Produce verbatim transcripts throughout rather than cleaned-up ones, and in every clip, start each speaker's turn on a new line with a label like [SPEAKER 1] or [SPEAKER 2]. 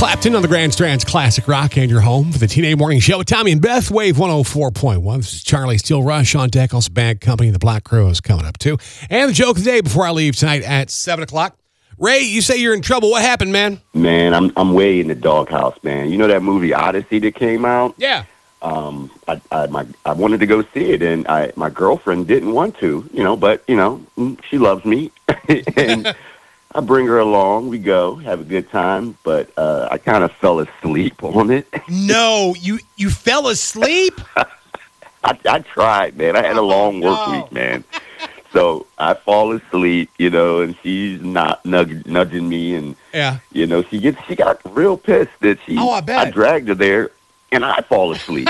[SPEAKER 1] Clapton on the Grand Strand's Classic Rock, and your home for the T N A Morning Show with Tommy and Beth, Wave one oh four point one. This is Charlie Steel Rush on deck. Also, Bad Company, the Black Crow is coming up too. And the joke of the day before I leave tonight at seven o'clock. Ray, you say you're in trouble. What happened, man?
[SPEAKER 2] Man, I'm I'm way in the doghouse, man. You know that movie Odyssey that came out?
[SPEAKER 1] Yeah.
[SPEAKER 2] Um, I I, my, I wanted to go see it, and I my girlfriend didn't want to, you know, but, you know, she loves me. and I bring her along. We go, have a good time, but uh, I kind of fell asleep on it.
[SPEAKER 3] No, you you fell asleep?
[SPEAKER 2] I, I tried, man. I had a long
[SPEAKER 3] oh,
[SPEAKER 2] work
[SPEAKER 3] no.
[SPEAKER 2] week, man. So I fall asleep, you know, and she's not nudg- nudging me, and
[SPEAKER 1] yeah,
[SPEAKER 2] you know, she gets she got real pissed that she.
[SPEAKER 3] Oh, I bet.
[SPEAKER 2] I dragged her there, and I fall asleep.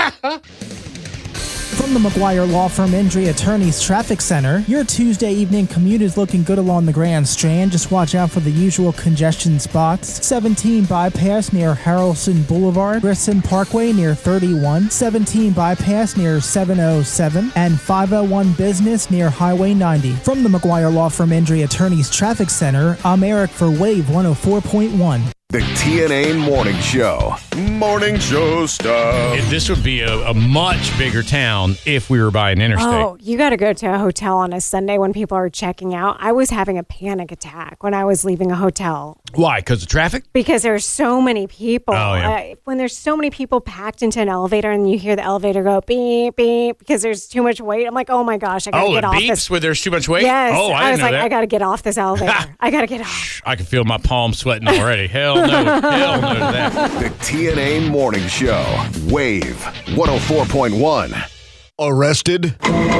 [SPEAKER 4] From the McGuire Law Firm Injury Attorneys Traffic Center, your Tuesday evening commute is looking good along the Grand Strand. Just watch out for the usual congestion spots. seventeen bypass near Harrelson Boulevard, Grissom Parkway near thirty-one, seventeen bypass near seven oh seven, and five oh one Business near Highway ninety. From the McGuire Law Firm Injury Attorneys Traffic Center, I'm Eric for Wave one oh four point one.
[SPEAKER 5] The T N A Morning Show. Morning Show stuff.
[SPEAKER 6] This would be a, a much bigger town if we were by an interstate.
[SPEAKER 7] Oh, you got to go to a hotel on a Sunday when people are checking out. I was having a panic attack when I was leaving a hotel.
[SPEAKER 6] Why? Because of traffic?
[SPEAKER 7] Because there's so many people.
[SPEAKER 6] Oh, yeah.
[SPEAKER 7] Uh, when there's so many people packed into an elevator and you hear the elevator go beep, beep, because there's too much weight, I'm like, oh my gosh, I got to
[SPEAKER 6] Oh,
[SPEAKER 7] get
[SPEAKER 6] it
[SPEAKER 7] off
[SPEAKER 6] beeps
[SPEAKER 7] this.
[SPEAKER 6] where there's too much weight?
[SPEAKER 7] Yes.
[SPEAKER 6] Oh, I,
[SPEAKER 7] I
[SPEAKER 6] didn't
[SPEAKER 7] was
[SPEAKER 6] know
[SPEAKER 7] like,
[SPEAKER 6] that.
[SPEAKER 7] I got to get off this elevator. I got to get off.
[SPEAKER 6] I can feel my palms sweating already. Hell no. Hell no to that.
[SPEAKER 5] The T N A Morning Show. Wave one oh four point one. Arrested?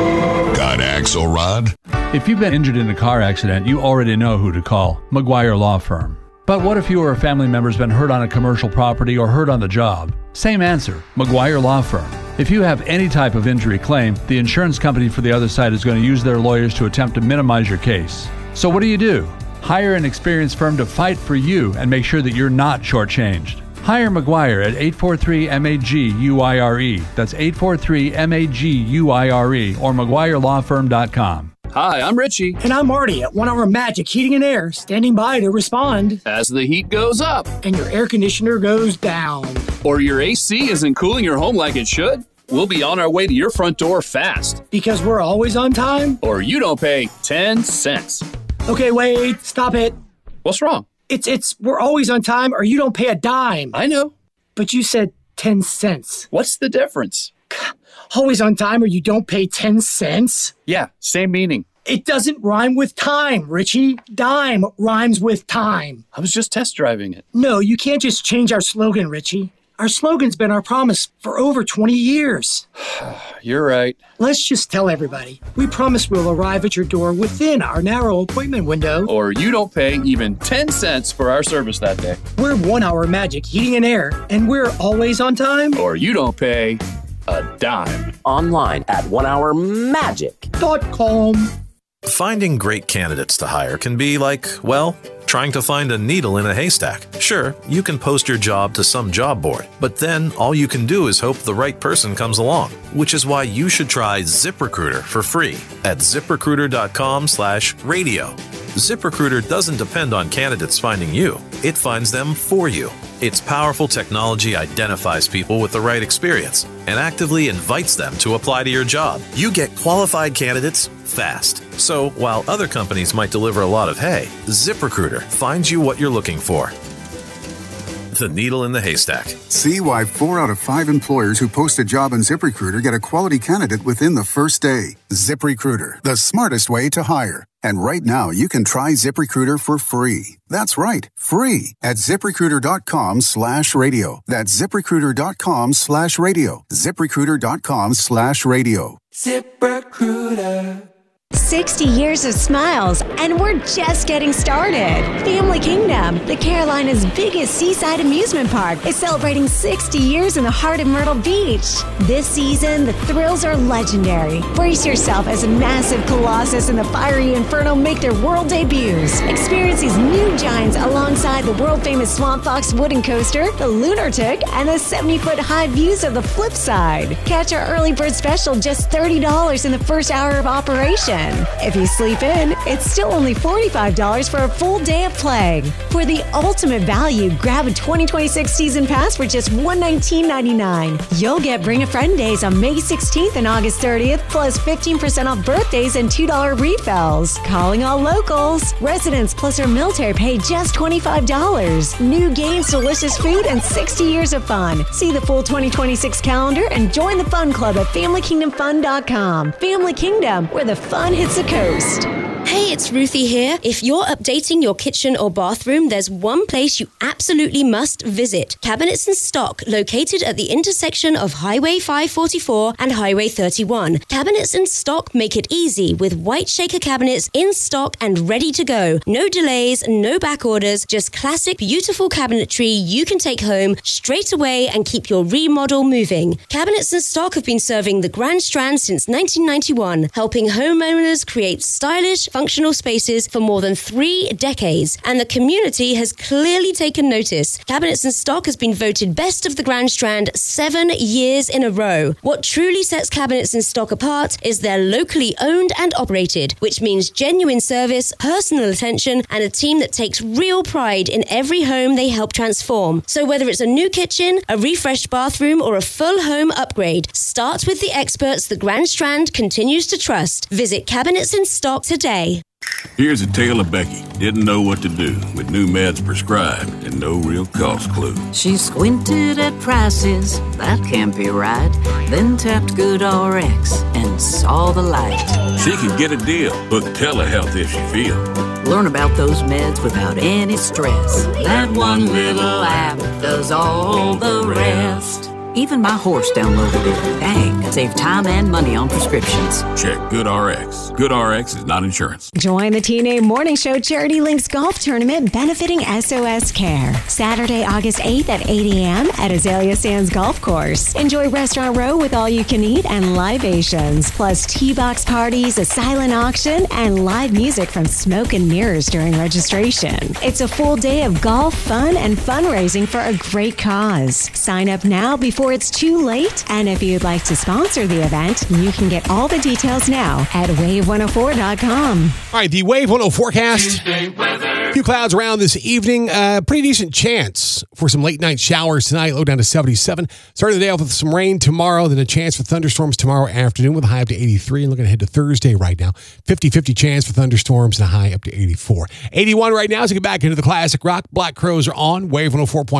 [SPEAKER 5] Got Axelrod?
[SPEAKER 8] If you've been injured in a car accident, you already know who to call. McGuire Law Firm. But what if you or a family member's been hurt on a commercial property or hurt on the job? Same answer. McGuire Law Firm. If you have any type of injury claim, the insurance company for the other side is going to use their lawyers to attempt to minimize your case. So what do you do? Hire an experienced firm to fight for you and make sure that you're not shortchanged. Hire McGuire at eight four three M A G U I R E. That's eight four three M A G U I R E or McGuire Law Firm dot com.
[SPEAKER 9] Hi, I'm Richie.
[SPEAKER 10] And I'm Marty at One Hour Magic Heating and Air, standing by to respond.
[SPEAKER 9] As the heat goes up.
[SPEAKER 10] And your air conditioner goes down.
[SPEAKER 9] Or your A C isn't cooling your home like it should. We'll be on our way to your front door fast.
[SPEAKER 10] Because we're always on time?
[SPEAKER 9] Or you don't pay ten cents.
[SPEAKER 10] Okay, wait, stop it.
[SPEAKER 9] What's wrong?
[SPEAKER 10] It's, it's, we're always on time or you don't pay a dime.
[SPEAKER 9] I know.
[SPEAKER 10] But you said ten cents.
[SPEAKER 9] What's the difference?
[SPEAKER 10] Always on time or you don't pay ten cents?
[SPEAKER 9] Yeah, same meaning.
[SPEAKER 10] It doesn't rhyme with time, Richie. Dime rhymes with time.
[SPEAKER 9] I was just test driving it.
[SPEAKER 10] No, you can't just change our slogan, Richie. Our slogan's been our promise for over twenty years.
[SPEAKER 9] You're right.
[SPEAKER 10] Let's just tell everybody. We promise we'll arrive at your door within our narrow appointment window.
[SPEAKER 9] Or you don't pay even ten cents for our service that day.
[SPEAKER 10] We're One Hour Magic Heating and Air, and we're always on time.
[SPEAKER 9] Or you don't pay a dime.
[SPEAKER 11] Online at one hour magic
[SPEAKER 10] dot com.
[SPEAKER 12] Finding great candidates to hire can be like, well, trying to find a needle in a haystack. Sure, you can post your job to some job board, but then all you can do is hope the right person comes along, which is why you should try ZipRecruiter for free at ZipRecruiter.com slash radio. ZipRecruiter doesn't depend on candidates finding you. It finds them for you. Its powerful technology identifies people with the right experience and actively invites them to apply to your job. You get qualified candidates fast. So while other companies might deliver a lot of hay, ZipRecruiter finds you what you're looking for. The needle in the haystack.
[SPEAKER 13] See why four out of five employers who post a job on ZipRecruiter get a quality candidate within the first day. ZipRecruiter, the smartest way to hire. And right now, you can try ZipRecruiter for free. That's right, free at ZipRecruiter.com slash radio. That's ZipRecruiter.com slash radio. ZipRecruiter.com slash radio.
[SPEAKER 14] ZipRecruiter. sixty years of smiles, and we're just getting started. Family Kingdom, the Carolinas' biggest seaside amusement park, is celebrating sixty years in the heart of Myrtle Beach. This season, the thrills are legendary. Brace yourself as a massive colossus and the fiery inferno make their world debuts. Experience these new giants alongside the world-famous Swamp Fox wooden coaster, the Lunar Tick, and the seventy-foot high views of the flip side. Catch our early bird special just thirty dollars in the first hour of operation. ten. If you sleep in, it's still only forty-five dollars for a full day of play. For the ultimate value, grab a twenty twenty-six season pass for just one hundred nineteen dollars and ninety-nine cents. You'll get Bring a Friend days on May sixteenth and August thirtieth, plus fifteen percent off birthdays and two dollars refills. Calling all locals. Residents plus our military pay just twenty-five dollars. New games, delicious food, and sixty years of fun. See the full twenty twenty-six calendar and join the fun club at family kingdom fun dot com. Family Kingdom, where the fun hits the coast.
[SPEAKER 15] Hey, it's Ruthie here. If you're updating your kitchen or bathroom, there's one place you absolutely must visit. Cabinets and Stock, located at the intersection of Highway five forty-four and Highway thirty-one. Cabinets and Stock make it easy with white shaker cabinets in stock and ready to go. No delays, no back orders, just classic, beautiful cabinetry you can take home straight away and keep your remodel moving. Cabinets and Stock have been serving the Grand Strand since nineteen ninety-one, helping homeowners create stylish, functional spaces for more than three decades, and the community has clearly taken notice. Cabinets and Stock has been voted best of the Grand Strand seven years in a row. What truly sets Cabinets and Stock apart is they're locally owned and operated, which means genuine service, personal attention, and a team that takes real pride in every home they help transform. So whether it's a new kitchen, a refreshed bathroom, or a full home upgrade, start with the experts the Grand Strand continues to trust. Visit Cabinets and Stock today.
[SPEAKER 16] Here's a tale of Becky. Didn't know what to do with new meds prescribed and no real cost clue.
[SPEAKER 17] She squinted at prices, that can't be right. Then tapped GoodRx and saw the light.
[SPEAKER 16] She could get a deal, book telehealth if she feel.
[SPEAKER 17] Learn about those meds without any stress. That one little app does all the rest. Even my horse downloaded it. Dang, save time and money on prescriptions.
[SPEAKER 16] Check GoodRx. GoodRx is not insurance.
[SPEAKER 14] Join the T N A Morning Show Charity Links Golf Tournament benefiting S O S Care. Saturday, August eighth at eight a.m. at Azalea Sands Golf Course. Enjoy Restaurant Row with all you can eat and libations, plus T-box parties, a silent auction, and live music from Smoke and Mirrors during registration. It's a full day of golf, fun, and fundraising for a great cause. Sign up now before it's too late, and if you'd like to sponsor the event, you can get all the details now at wave one oh four dot com.
[SPEAKER 1] All right, the Wave one oh forecast. A few clouds around this evening. Uh, pretty decent chance for some late night showers tonight, low down to seventy-seven. Starting the day off with some rain tomorrow, then a chance for thunderstorms tomorrow afternoon with a high up to eighty-three. And looking ahead to Thursday right now, fifty-fifty chance for thunderstorms and a high up to eighty-four. eighty-one right now as we get back into the classic rock. Black Crowes are on Wave one oh four point one.